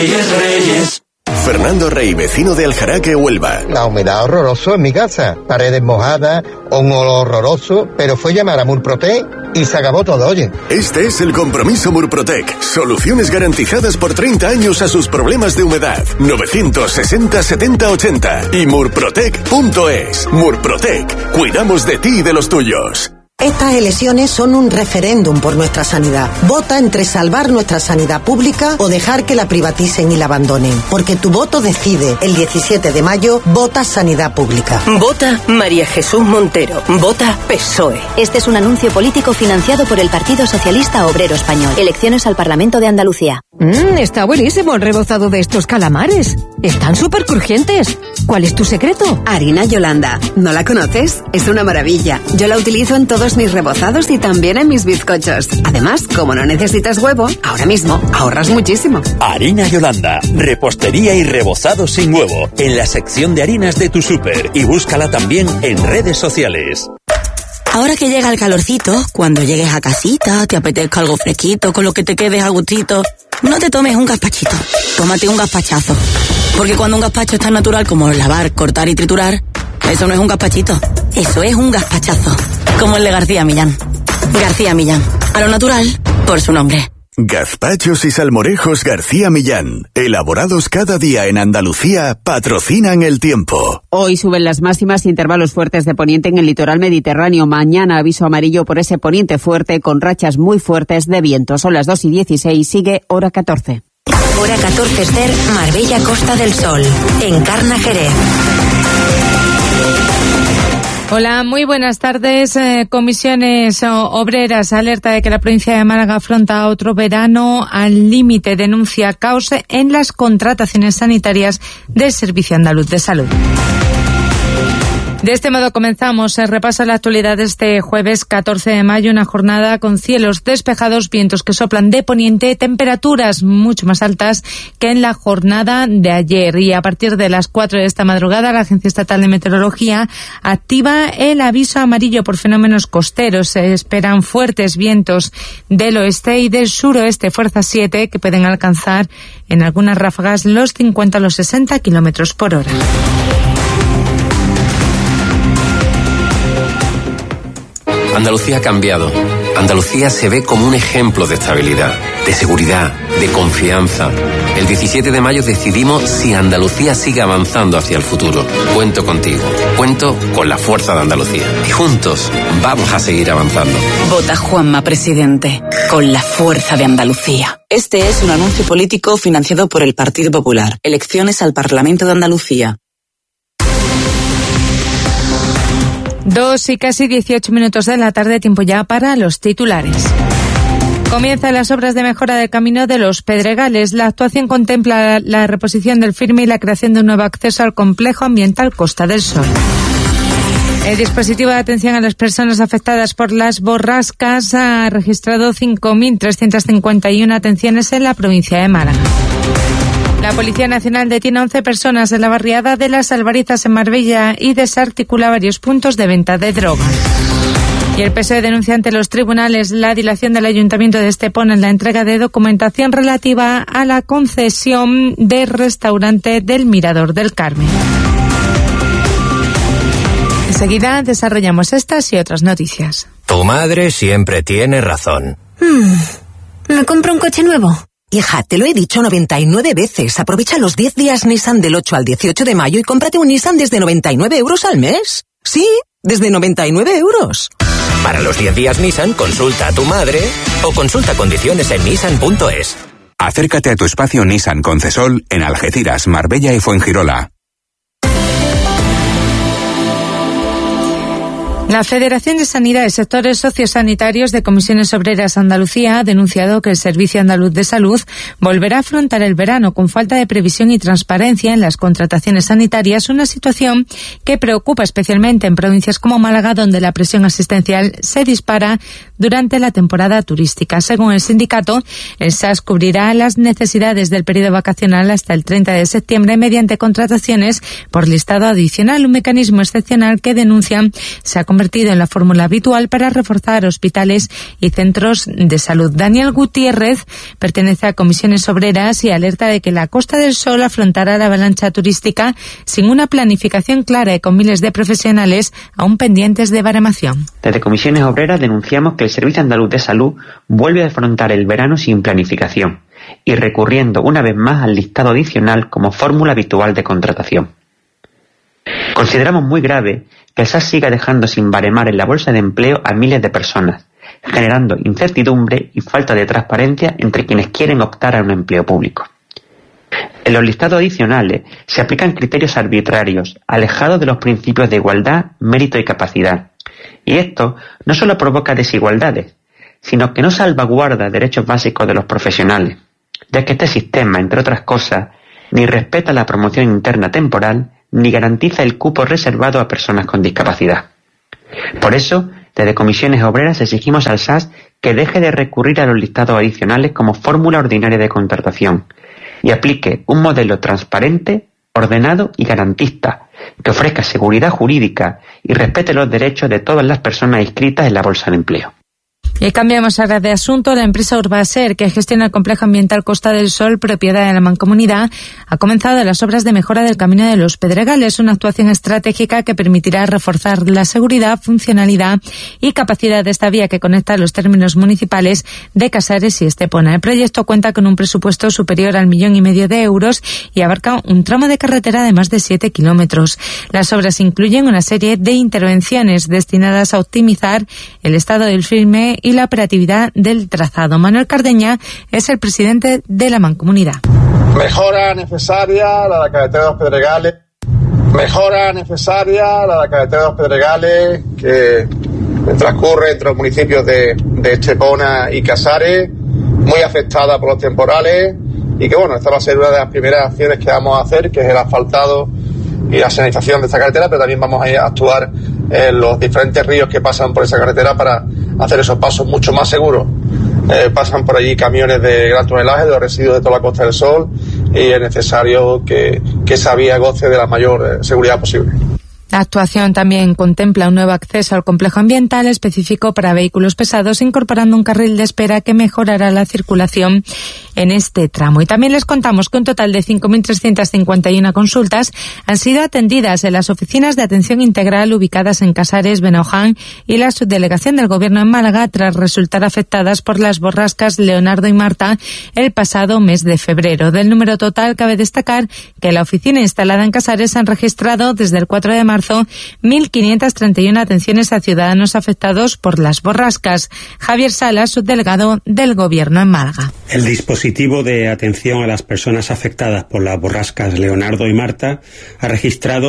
Reyes, Reyes. Fernando Rey, vecino de Aljaraque, Huelva. La humedad horroroso en mi casa, paredes mojadas, un olor horroroso, pero fue llamar a Murprotec y se acabó todo, oye. Este es el compromiso Murprotec. Soluciones garantizadas por 30 años a sus problemas de humedad. 960 70 80 y murprotec.es. Murprotec. Cuidamos de ti y de los tuyos. Estas elecciones son un referéndum por nuestra sanidad. Vota entre salvar nuestra sanidad pública o dejar que la privaticen y la abandonen. Porque tu voto decide. El 17 de mayo, vota sanidad pública. Vota María Jesús Montero. Vota PSOE. Este es un anuncio político financiado por el Partido Socialista Obrero Español. Elecciones al Parlamento de Andalucía. Está buenísimo el rebozado de estos calamares. Están súper crujientes. ¿Cuál es tu secreto? Harina Yolanda. ¿No la conoces? Es una maravilla. Yo la utilizo en todos mis rebozados y también en mis bizcochos. Además, como no necesitas huevo, ahora mismo ahorras muchísimo. Harina Yolanda. Repostería y rebozado sin huevo. En la sección de harinas de tu súper. Y búscala también en redes sociales. Ahora que llega el calorcito, cuando llegues a casita, te apetezca algo fresquito, con lo que te quedes a gustito, no te tomes un gazpachito, tómate un gazpachazo. Porque cuando un gazpacho es tan natural como lavar, cortar y triturar, eso no es un gazpachito, eso es un gazpachazo. Como el de García Millán. García Millán, a lo natural, por su nombre. Gazpachos y salmorejos García Millán, elaborados cada día en Andalucía, patrocinan el tiempo. Hoy suben las máximas, intervalos fuertes de poniente en el litoral mediterráneo. Mañana aviso amarillo por ese poniente fuerte con rachas muy fuertes de viento. Son las 2:16, sigue hora 14. Hora 14 Ester, Marbella, Costa del Sol. Encarna Jerez. Hola, muy buenas tardes. Comisiones Obreras alerta de que la provincia de Málaga afronta otro verano al límite. Denuncia caos en las contrataciones sanitarias del Servicio Andaluz de Salud. De este modo comenzamos el repaso a la actualidad de este jueves 14 de mayo, una jornada con cielos despejados, vientos que soplan de poniente, temperaturas mucho más altas que en la jornada de ayer. Y a partir de las 4 de esta madrugada, la Agencia Estatal de Meteorología activa el aviso amarillo por fenómenos costeros. Se esperan fuertes vientos del oeste y del suroeste, fuerza 7, que pueden alcanzar en algunas ráfagas los 50 a los 60 kilómetros por hora. Andalucía ha cambiado. Andalucía se ve como un ejemplo de estabilidad, de seguridad, de confianza. El 17 de mayo decidimos si Andalucía sigue avanzando hacia el futuro. Cuento contigo. Cuento con la fuerza de Andalucía. Y juntos vamos a seguir avanzando. Vota Juanma Presidente, con la fuerza de Andalucía. Este es un anuncio político financiado por el Partido Popular. Elecciones al Parlamento de Andalucía. 2 y casi 18 minutos de la tarde, tiempo ya para los titulares. Comienzan las obras de mejora del camino de Los Pedregales. La actuación contempla la reposición del firme y la creación de un nuevo acceso al complejo ambiental Costa del Sol. El dispositivo de atención a las personas afectadas por las borrascas ha registrado 5.351 atenciones en la provincia de Málaga. La Policía Nacional detiene a 11 personas en la barriada de Las Albarizas en Marbella y desarticula varios puntos de venta de droga. Y el PSOE denuncia ante los tribunales la dilación del Ayuntamiento de Estepona en la entrega de documentación relativa a la concesión del restaurante del Mirador del Carmen. Enseguida desarrollamos estas y otras noticias. Tu madre siempre tiene razón. ¿Me compro un coche nuevo? Hija, te lo he dicho 99 veces. Aprovecha los 10 días Nissan del 8 al 18 de mayo y cómprate un Nissan desde 99 euros al mes. Sí, desde 99 euros. Para los 10 días Nissan, consulta a tu madre o consulta condiciones en nissan.es. Acércate a tu espacio Nissan Concesol en Algeciras, Marbella y Fuengirola. La Federación de Sanidad y Sectores Sociosanitarios de Comisiones Obreras Andalucía ha denunciado que el Servicio Andaluz de Salud volverá a afrontar el verano con falta de previsión y transparencia en las contrataciones sanitarias, una situación que preocupa especialmente en provincias como Málaga, donde la presión asistencial se dispara durante la temporada turística. Según el sindicato, el SAS cubrirá las necesidades del periodo vacacional hasta el 30 de septiembre mediante contrataciones por listado adicional, un mecanismo excepcional que denuncian se ha convertido convertido en la fórmula habitual para reforzar hospitales y centros de salud. Daniel Gutiérrez pertenece a Comisiones Obreras y alerta de que la Costa del Sol afrontará la avalancha turística sin una planificación clara y con miles de profesionales aún pendientes de baremación. Desde Comisiones Obreras denunciamos que el Servicio Andaluz de Salud vuelve a afrontar el verano sin planificación y recurriendo una vez más al listado adicional como fórmula habitual de contratación. Consideramos muy grave que el SAS siga dejando sin baremar en la bolsa de empleo a miles de personas, generando incertidumbre y falta de transparencia entre quienes quieren optar a un empleo público. En los listados adicionales se aplican criterios arbitrarios, alejados de los principios de igualdad, mérito y capacidad. Y esto no solo provoca desigualdades, sino que no salvaguarda derechos básicos de los profesionales, ya que este sistema, entre otras cosas, ni respeta la promoción interna temporal, ni garantiza el cupo reservado a personas con discapacidad. Por eso, desde Comisiones Obreras exigimos al SAS que deje de recurrir a los listados adicionales como fórmula ordinaria de contratación y aplique un modelo transparente, ordenado y garantista, que ofrezca seguridad jurídica y respete los derechos de todas las personas inscritas en la bolsa de empleo. Y cambiamos ahora de asunto. La empresa Urbaser, que gestiona el complejo ambiental Costa del Sol, propiedad de la Mancomunidad, ha comenzado las obras de mejora del Camino de los Pedregales, una actuación estratégica que permitirá reforzar la seguridad, funcionalidad y capacidad de esta vía que conecta los términos municipales de Casares y Estepona. El proyecto cuenta con un presupuesto superior al 1,5 millones de euros y abarca un tramo de carretera de más de 7 kilómetros. Las obras incluyen una serie de intervenciones destinadas a optimizar el estado del firme y la operatividad del trazado. Manuel Cardeña es el presidente de la Mancomunidad. Mejora necesaria la de la carretera de los Pedregales. Mejora necesaria la de la carretera de los Pedregales que transcurre entre los municipios de Estepona y Casares, muy afectada por los temporales y que esta va a ser una de las primeras acciones que vamos a hacer, que es el asfaltado y la señalización de esta carretera, pero también vamos a ir a actuar en los diferentes ríos que pasan por esa carretera para hacer esos pasos mucho más seguros. Pasan por allí camiones de gran tonelaje de los residuos de toda la Costa del Sol y es necesario que esa vía goce de la mayor seguridad posible. La actuación también contempla un nuevo acceso al complejo ambiental específico para vehículos pesados, incorporando un carril de espera que mejorará la circulación en este tramo. Y también les contamos que un total de 5.351 consultas han sido atendidas en las oficinas de atención integral ubicadas en Casares, Benoján y la subdelegación del Gobierno en Málaga tras resultar afectadas por las borrascas Leonardo y Marta el pasado mes de febrero. Del número total cabe destacar que la oficina instalada en Casares han registrado desde el 4 de marzo 1.531 atenciones a ciudadanos afectados por las borrascas. Javier Salas, subdelegado del Gobierno en Málaga. El dispositivo de atención a las personas afectadas por las borrascas Leonardo y Marta ha registrado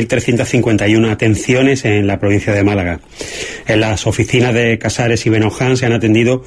5.351 atenciones en la provincia de Málaga. En las oficinas de Casares y Benoján se han atendido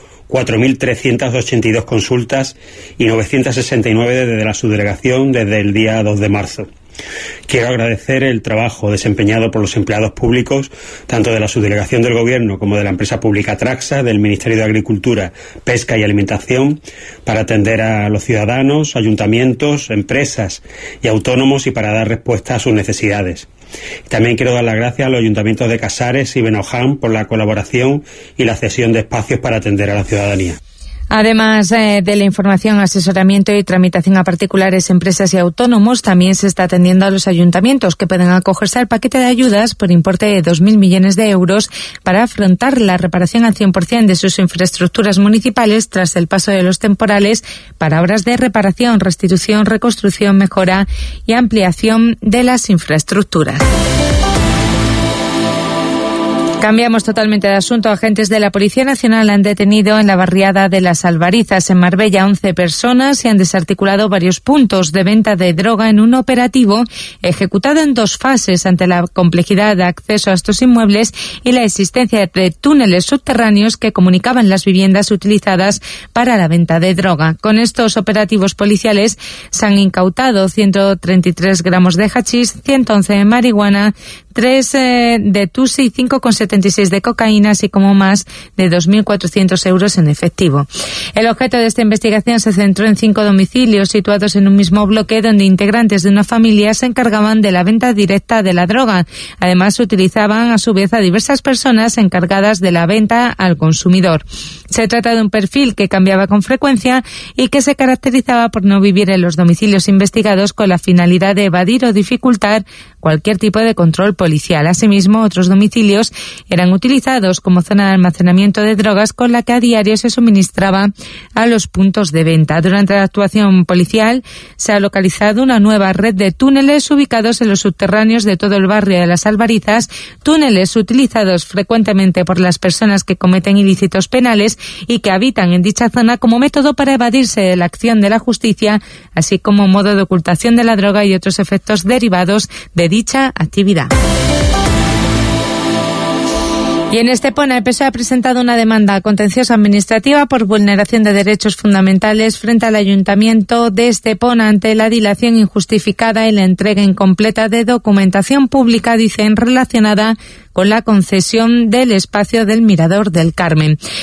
4.382 consultas y 969 desde la subdelegación desde el día 2 de marzo. Quiero agradecer el trabajo desempeñado por los empleados públicos, tanto de la subdelegación del Gobierno como de la empresa pública Traxa, del Ministerio de Agricultura, Pesca y Alimentación, para atender a los ciudadanos, ayuntamientos, empresas y autónomos y para dar respuesta a sus necesidades. También quiero dar las gracias a los ayuntamientos de Casares y Benoján por la colaboración y la cesión de espacios para atender a la ciudadanía. Además de la información, asesoramiento y tramitación a particulares, empresas y autónomos, también se está atendiendo a los ayuntamientos que pueden acogerse al paquete de ayudas por importe de 2.000 millones de euros para afrontar la reparación al 100% de sus infraestructuras municipales tras el paso de los temporales para obras de reparación, restitución, reconstrucción, mejora y ampliación de las infraestructuras. Cambiamos totalmente de asunto. Agentes de la Policía Nacional han detenido en la barriada de Las Albarizas, en Marbella, 11 personas y han desarticulado varios puntos de venta de droga en un operativo ejecutado en 2 fases ante la complejidad de acceso a estos inmuebles y la existencia de túneles subterráneos que comunicaban las viviendas utilizadas para la venta de droga. Con estos operativos policiales se han incautado 133 gramos de hachís, 111 de marihuana, 3 de tusi y 5,76 de cocaína, así como más de 2.400 euros en efectivo. El objeto de esta investigación se centró en 5 domicilios situados en un mismo bloque donde integrantes de una familia se encargaban de la venta directa de la droga. Además, utilizaban a su vez a diversas personas encargadas de la venta al consumidor. Se trata de un perfil que cambiaba con frecuencia y que se caracterizaba por no vivir en los domicilios investigados con la finalidad de evadir o dificultar cualquier tipo de control policial. Asimismo, otros domicilios eran utilizados como zona de almacenamiento de drogas con la que a diario se suministraba a los puntos de venta. Durante la actuación policial se ha localizado una nueva red de túneles ubicados en los subterráneos de todo el barrio de Las Albarizas, túneles utilizados frecuentemente por las personas que cometen ilícitos penales y que habitan en dicha zona como método para evadirse de la acción de la justicia, así como modo de ocultación de la droga y otros efectos derivados de dicha actividad. Y en Estepona, el PSOE ha presentado una demanda contenciosa administrativa por vulneración de derechos fundamentales frente al Ayuntamiento de Estepona ante la dilación injustificada y la entrega incompleta de documentación pública, dicen, relacionada con la concesión del espacio del Mirador del Carmen.